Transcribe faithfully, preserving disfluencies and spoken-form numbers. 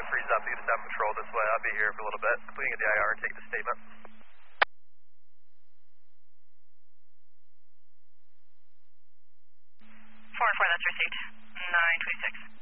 to freeze up. You just have patrol this way. I'll be here for a little bit, completing a D I R and take the statement. four and four, that's received. nine twenty-six.